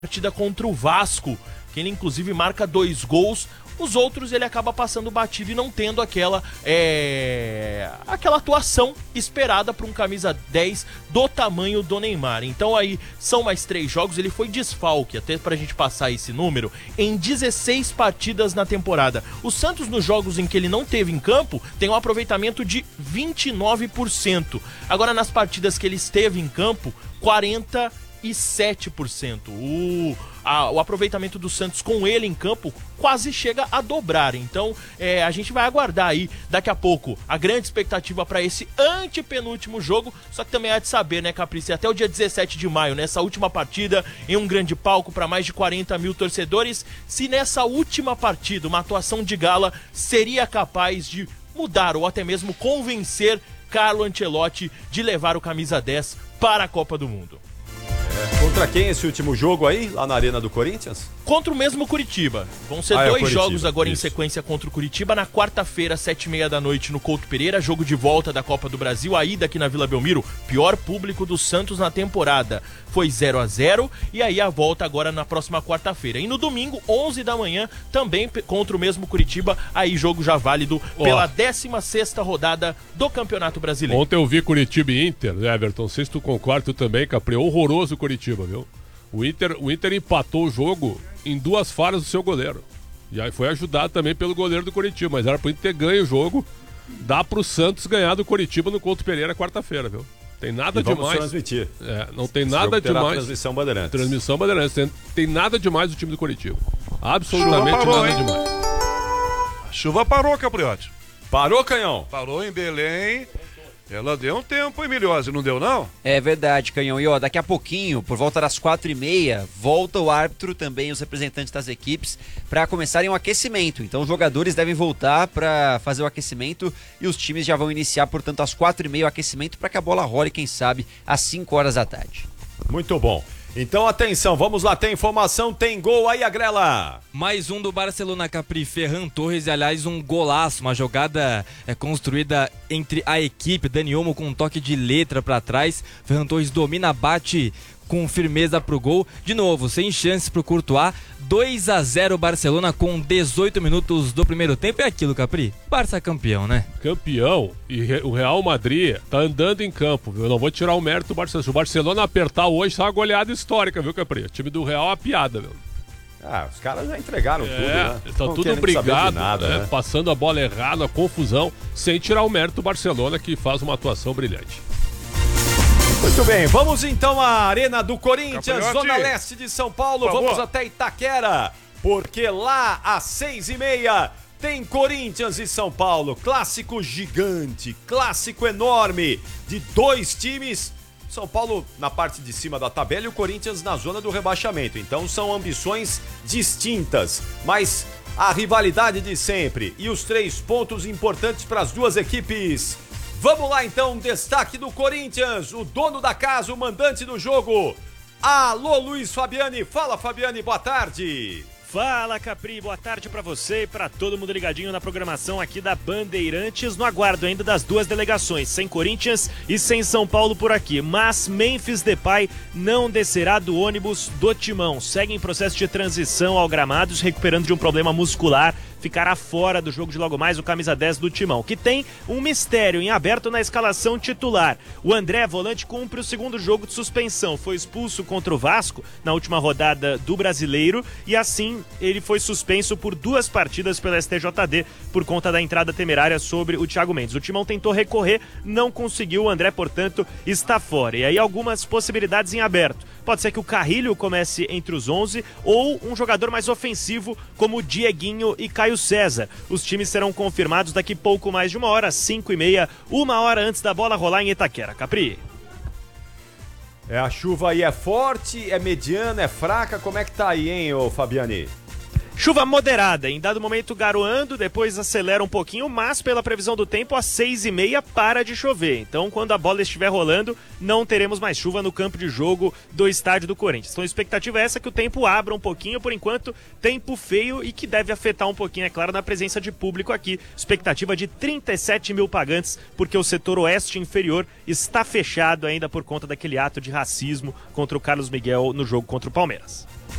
partida contra o Vasco, que ele inclusive marca 2 gols. Os outros ele acaba passando batido e não tendo aquela atuação esperada para um camisa 10 do tamanho do Neymar. Então aí são mais 3 jogos, ele foi desfalque, até pra gente passar esse número, em 16 partidas na temporada. O Santos, nos jogos em que ele não teve em campo, tem um aproveitamento de 29%. Agora nas partidas que ele esteve em campo, 47%. O aproveitamento do Santos com ele em campo quase chega a dobrar. Então a gente vai aguardar aí daqui a pouco a grande expectativa para esse antepenúltimo jogo. Só que também há de saber, né, Caprici, até o dia 17 de maio, nessa última partida em um grande palco para mais de 40 mil torcedores, se nessa última partida uma atuação de gala seria capaz de mudar ou até mesmo convencer Carlo Ancelotti de levar o camisa 10 para a Copa do Mundo. Contra quem esse último jogo aí, lá na Arena do Corinthians? Contra o mesmo Curitiba. Vão ser 2 jogos agora em sequência contra o Curitiba. Na quarta-feira, 7h30 da noite, no Couto Pereira, jogo de volta da Copa do Brasil. A ida aqui na Vila Belmiro, pior público do Santos na temporada. Foi 0-0 e aí a volta agora na próxima quarta-feira. E no domingo, 11 da manhã, também contra o mesmo Curitiba, aí jogo já válido pela 16ª rodada do Campeonato Brasileiro. Ontem eu vi Curitiba e Inter, né, Everton? Não sei se tu concorda, tu também, Capri. Horroroso o Curitiba, viu? O Inter empatou o jogo em 2 falhas do seu goleiro. E aí foi ajudado também pelo goleiro do Curitiba, mas era pro Inter ter ganho o jogo. Dá pro Santos ganhar do Curitiba no Couto Pereira quarta-feira, viu? Tem nada demais. Vamos transmitir. Não tem nada demais. Transmissão Bandeirantes. Transmissão Bandeirantes. Tem nada demais do time do Curitiba. Absolutamente nada demais. A chuva parou, Capriotti. Parou, Canhão? Parou em Belém. Ela deu um tempo, Emiliose, não deu não? É verdade, Canhão. E daqui a pouquinho, por volta das 4h30, volta o árbitro, também os representantes das equipes, para começarem o aquecimento. Então os jogadores devem voltar para fazer o aquecimento e os times já vão iniciar, portanto, às 4h30 o aquecimento para que a bola role, quem sabe, às 5 horas da tarde. Muito bom. Então atenção, vamos lá, tem informação, tem gol aí, Agrela. Mais um do Barcelona, Capri, Ferran Torres, e aliás um golaço, uma jogada construída entre a equipe, Dani Olmo com um toque de letra para trás, Ferran Torres domina, bate com firmeza pro gol, de novo, sem chances pro Courtois, 2-0 Barcelona com 18 minutos do primeiro tempo. É aquilo, Capri, Barça campeão, né? Campeão, e o Real Madrid tá andando em campo, viu? Eu não vou tirar o mérito do Barcelona. Se o Barcelona apertar hoje, tá uma goleada histórica, viu, Capri? O time do Real é uma piada, viu? Os caras já entregaram tudo, né? Tá tudo brigado, né? Passando a bola errada, confusão, sem tirar o mérito do Barcelona, que faz uma atuação brilhante. Muito bem, vamos então à Arena do Corinthians, Capriotti. Zona Leste de São Paulo, vamos até Itaquera, porque lá às 6h30 tem Corinthians e São Paulo, clássico gigante, clássico enorme, de 2 times, São Paulo na parte de cima da tabela e o Corinthians na zona do rebaixamento, então são ambições distintas, mas a rivalidade de sempre e os 3 pontos importantes para as 2 equipes. Vamos lá então, destaque do Corinthians, o dono da casa, o mandante do jogo. Alô, Luiz Fabiani. Fala, Fabiani, boa tarde. Fala, Capri, boa tarde pra você e pra todo mundo ligadinho na programação aqui da Bandeirantes, no aguardo ainda das 2 delegações, sem Corinthians e sem São Paulo por aqui, mas Memphis Depay não descerá do ônibus do Timão, segue em processo de transição ao gramado, se recuperando de um problema muscular, ficará fora do jogo de logo mais o camisa 10 do Timão, que tem um mistério em aberto na escalação titular. O André, volante, cumpre o 2º jogo de suspensão, foi expulso contra o Vasco na última rodada do Brasileiro e assim ele foi suspenso por 2 partidas pela STJD por conta da entrada temerária sobre o Thiago Mendes. O Timão tentou recorrer, não conseguiu, o André, portanto, está fora. E aí algumas possibilidades em aberto. Pode ser que o Carrilho comece entre os 11 ou um jogador mais ofensivo como o Dieguinho e Caio César. Os times serão confirmados daqui pouco mais de 1 hora, 5h30, 1 hora antes da bola rolar em Itaquera. Capri. A chuva aí é forte, é mediana, é fraca, como é que tá aí, hein, ô Fabiani? Chuva moderada, em dado momento garoando, depois acelera um pouquinho, mas pela previsão do tempo, às 6h30 para de chover. Então, quando a bola estiver rolando, não teremos mais chuva no campo de jogo do estádio do Corinthians. Então, a expectativa é essa, que o tempo abra um pouquinho, por enquanto, tempo feio e que deve afetar um pouquinho, é claro, na presença de público aqui. Expectativa de 37 mil pagantes, porque o setor oeste inferior está fechado ainda por conta daquele ato de racismo contra o Carlos Miguel no jogo contra o Palmeiras.